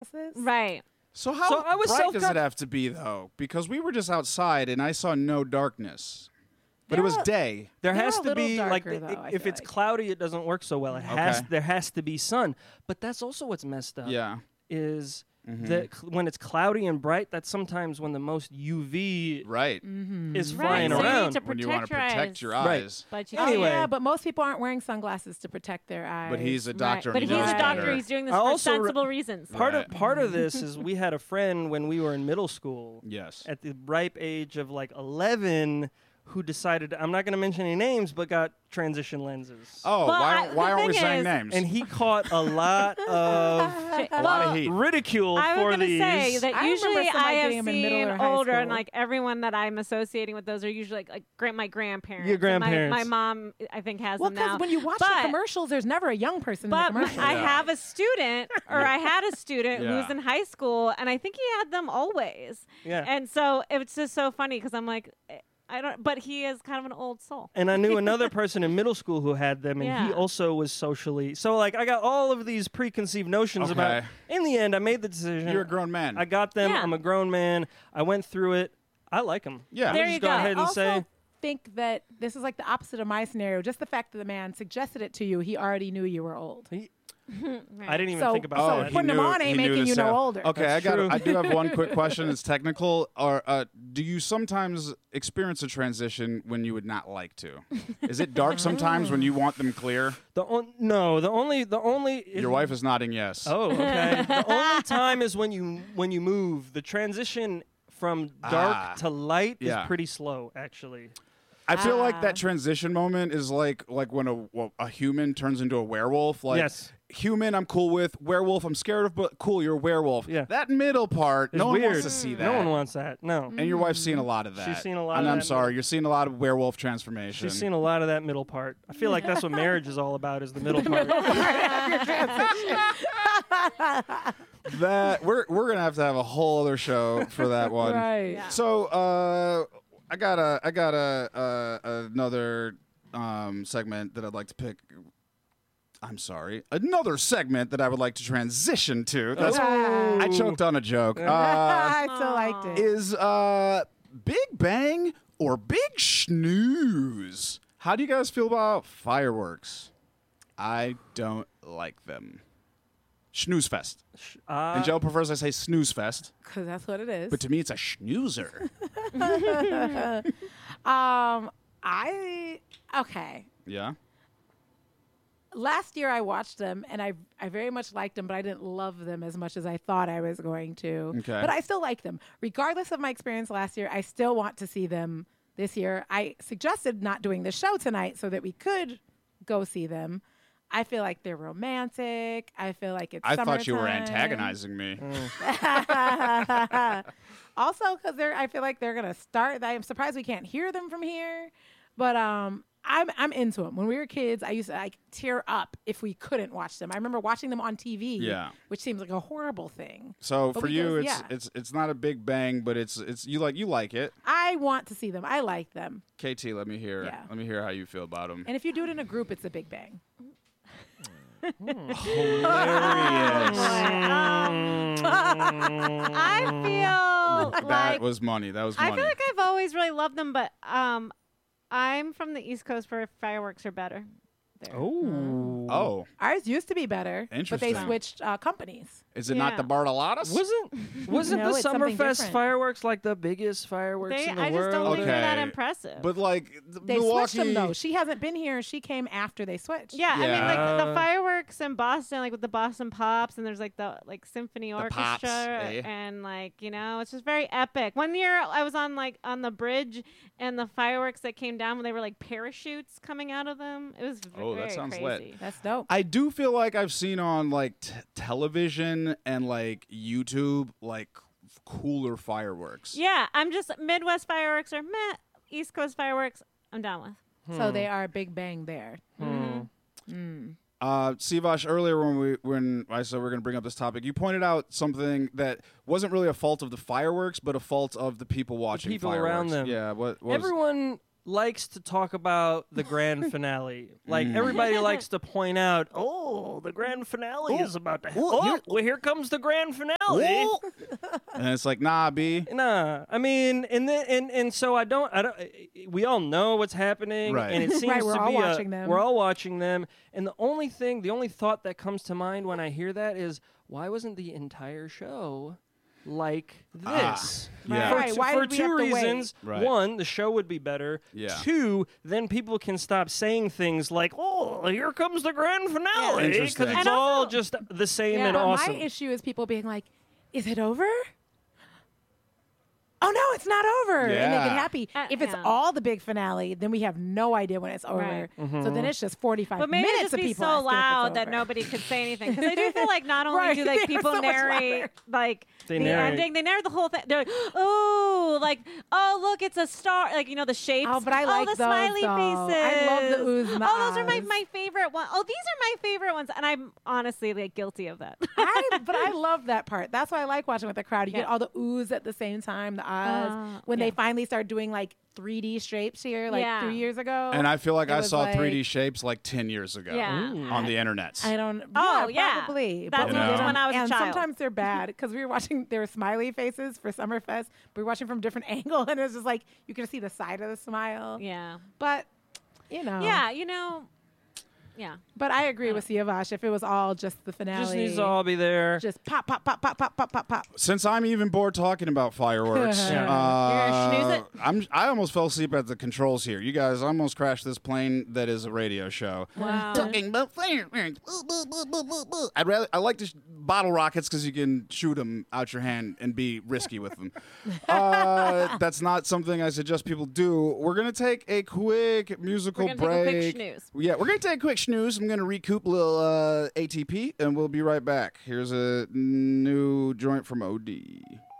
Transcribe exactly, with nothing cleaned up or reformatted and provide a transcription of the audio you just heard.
solstice. Right. So how So I was bright does self-con- it have to be, though? Because we were just outside, and I saw no darkness. But They're it was a- day. There They're has a to little be like darker, the- though, I if feel it's like. cloudy, it doesn't work so well. It has Okay. there has to be sun, but that's also what's messed up. Yeah. Is Mhm. that cl- when it's cloudy and bright, that's sometimes when the most U V Right. is Right. flying So you need around. to When you want to protect your protect your Right. eyes. But you Oh, Anyway. yeah, but most people aren't wearing sunglasses to protect their eyes. But he's a doctor. But and he's he knows a doctor. better. He's doing this I for also re- sensible reasons. Part Right. of part of this is we had a friend when we were in middle school Yes. at the ripe age of like eleven who decided I'm not going to mention any names, but got transition lenses. Oh, Well, why, I- why the aren't we thing saying is- names? And he caught a lot of a lot of heat. ridicule I was for gonna these. say that I remember usually somebody I have getting them in middle seen or high older, and school. like everyone that I'm associating with those are usually like, like grand, my grandparents. Your And my- grandparents. My, mom, I think, has Well, them now. because when you watch But- the commercials, there's never a young person But in the commercial. I Yeah. have a student, or I had a student who was Yeah. in high school, and I think he had them always. Yeah. And so it's just so funny because I'm like, I don't. But he is kind of an old soul. And I knew another person in middle school who had them, and he Yeah. also was socially. So, like, I got all of these preconceived notions about. Okay. In the end, I made the decision. You're a grown man. I got them. Yeah. I'm a grown man. I went through it. I like them. Yeah. There just you go go. ahead I and also say. think that this is like the opposite of my scenario. Just the fact that the man suggested it to you, he already knew you were old. He- Right. I didn't even So- think about so that. he putting them knew- on ain't he knew making the you no sound. older. Okay, That's I got. true. I do have one quick question. It's technical. Or uh, do you sometimes experience a transition when you would not like to? Is it dark sometimes when you want them clear? The on- no, the only the only Your wife is nodding yes. Oh, okay. The only time is when you when you move. The transition from dark Ah. to light Yeah. is pretty slow, actually. I feel like Ah. that transition moment is like like when a well, a human turns into a werewolf. Like Yes. human, I'm cool with. Werewolf, I'm scared of. But cool, you're a werewolf. Yeah. That middle part, It's no one weird. wants to see that. No one wants that. No. And your wife's seen a lot of that. She's seen a lot And of I'm that sorry, middle- you're seeing a lot of werewolf transformation. She's seen a lot of that middle part. I feel like that's what marriage is all about, is the middle part. that we're we're gonna have to have a whole other show for that one. Right. Yeah. So uh, I got a I got a, uh another um, segment that I'd like to pick. I'm sorry, another segment that I would like to transition to. That's, Oh. I choked on a joke. Uh, I still liked it. is uh, Big Bang or Big Schnooze? How do you guys feel about fireworks? I don't like them. Schnooze Fest. Uh, And Joe prefers I say snooze fest, Because that's what it is. but to me it's a schnoozer. um, I okay. Yeah. Last year I watched them and I I very much liked them, but I didn't love them as much as I thought I was going to. Okay. But I still like them. Regardless of my experience last year, I still want to see them this year. I suggested not doing the show tonight so that we could go see them. I feel like they're romantic. I feel like it's I thought you were summertime. antagonizing me. Also, because they're, I feel like they're gonna start. I'm surprised we can't hear them from here, but um, I'm I'm into them. When we were kids, I used to like tear up if we couldn't watch them. I remember watching them on T V, Yeah. which seems like a horrible thing. So But for we you, just- it's yeah. it's it's not a big bang, but it's it's you like you like it. I want to see them. I like them, K T, let me hear. Yeah. Let me hear how you feel about them. and if you do it in a group, it's a big bang. I feel that like was money. That was I money. feel like I've always really loved them, but um, I'm from the East Coast where fireworks are better. There. Oh. oh, Ours used to be better, but they Interesting. switched uh, companies. is it not Yeah. the Bartolotas? Wasn't wasn't No, the it's something Summerfest different. fireworks like the biggest fireworks They, in the I just world? don't think they're that Okay. impressive. But like th- They Milwaukee, switched them though. She hasn't been here. She came after they switched. yeah, I mean, Yeah. like the Uh, fireworks in Boston, like with the Boston Pops, and there's like the like symphony orchestra, Pops, eh? and like you know, it's just very epic. One year I was on like on the bridge, and the fireworks that came down, when they were like parachutes coming out of them, it was v- Oh, that very sounds lit. crazy. That's dope. I do feel like I've seen on like t- television and like YouTube like f- cooler fireworks. Yeah, I'm just Midwest fireworks or meh. East Coast fireworks, I'm down with. So they are a big bang there. Uh, Sivash, earlier when we when I said we are going to bring up this topic, you pointed out something that wasn't really a fault of the fireworks, but a fault of the people watching people fireworks. around them. Yeah, what, what was- Everyone likes to talk about the grand finale. Like Mm. everybody likes to point out, oh, the grand finale is about to happen. oh, Oh, here- well, here comes the grand finale. And it's like, nah, B. Nah, I mean, and then and and so I don't, I don't. We all know what's happening, Right. and it seems Right, we're to all be a- watching them. we're all watching them, and the only thing, the only thought that comes to mind when I hear that is, why wasn't the entire show like Ah, this? yeah. For, Right, two- why for did we two have to wait? reasons. Right. One, the show would be better. Yeah. Two, then people can stop saying things like, "Oh, here comes the grand finale," because Interesting. it's And all also- just the same Yeah. and But awesome. my issue is people being like, "Is it over?" Oh no, it's not over, and they Yeah. get happy. Uh, if it's yeah. all the big finale, then we have no idea when it's over. Right. So then it's just forty-five But maybe minutes it'd just of be people so asking if it's loud that over. nobody could say anything. Because I do feel like not only Right, do they like are people so much narrate louder. like They the narrate. ending, they narrate the whole thing. They're like, oh, like oh look, it's a star. Like you know the shapes. Oh, but I like the those, smiley though. faces. I love the oohs and the Oh, those are my, ahs. my favorite ones. Oh, these are my favorite ones, and I'm honestly like guilty of that. I, but I love that part. That's why I like watching with the crowd. You get Yeah. all the oohs at the same time, the ahs. Uh, when yeah. they finally start doing like three D shapes here, like Yeah. three years ago. And I feel like It I was saw like- three D shapes like ten years ago Yeah. Ooh. on the internet. I don't. Oh, yeah, yeah. probably. That's But when- we did when them- I was a and child. sometimes they're bad because we were watching. There were smiley faces for Summerfest. We were watching from a different angle, and it was just like you could see the side of the smile. yeah, But you know, yeah, you know, yeah. But I agree with Siavash. If it was all just the finale, Just needs to all be there. just pop, pop, pop, pop, pop, pop, pop, pop. Since I'm even bored talking about fireworks, Yeah. uh, You're gonna snooze it? I'm, I almost fell asleep at the controls here. You guys almost crashed this plane that is a radio show. Wow. Talking about fireworks. Boo, boo, boo, boo, boo, boo. I'd rather I like to sh- bottle rockets because you can shoot them out your hand and be risky with them. uh, that's not something I suggest people do. We're gonna take a quick musical We're gonna break. take a quick snooze. Yeah, we're gonna take a quick snooze. I'm gonna recoup a little uh, A T P, and we'll be right back. Here's a new joint from O D.